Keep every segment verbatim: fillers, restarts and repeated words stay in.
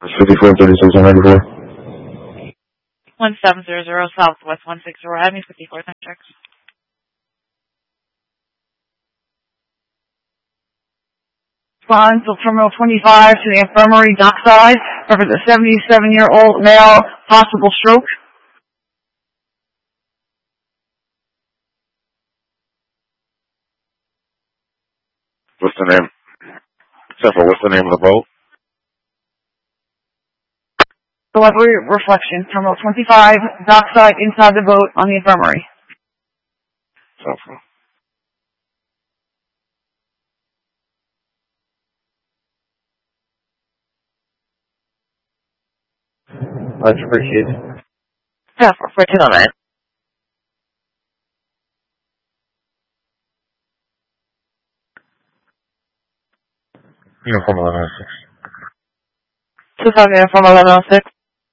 fifty-four thirty-six ninety-four. one seven zero zero Southwest one sixty Avenue, fifty-four thirty-six. Respond to Terminal twenty-five to the infirmary dockside. Reference a seventy-seven-year-old male, possible stroke. What's the name? Several, what's the name of the boat? Delivery reflection. Terminal twenty-five, dockside, inside the boat, on the infirmary. Several. Much appreciated. Yeah, for fourteen oh nine. Uniform eleven oh six. two five Uniform eleven oh six.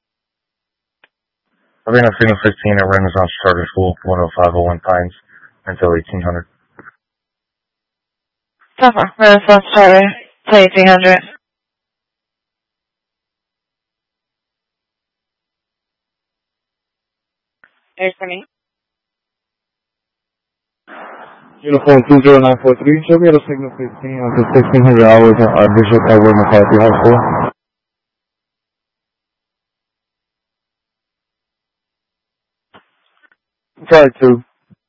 I've been on signal fifteen at Renaissance Charter School, one oh five oh one Pines, until eighteen hundred. Suffer. Renaissance Charter to eighteen hundred. Here's for me. Uniform two zero nine four three, show me at a signal fifteen until sixteen hundred hours at Archbishop Edward McCarthy High School. Try two.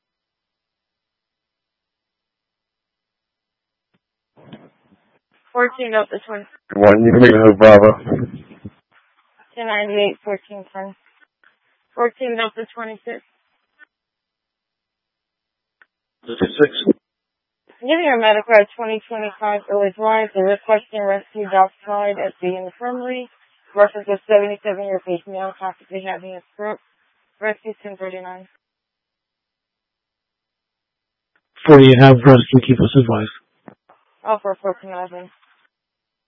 fourteen note this one. One, you can make it Bravo. ten ninety-eight, fourteen ten. fourteen note the twenty-six. fifty-six. Giving your medical at twenty twenty-five Illinois Drive, the requesting rescue dockside at the infirmary. Reference a seventy-seven-year female possibly having a stroke. Rescue ten thirty-nine. forty-eight have rescue, keep us advised. Oh, for fourteen eleven.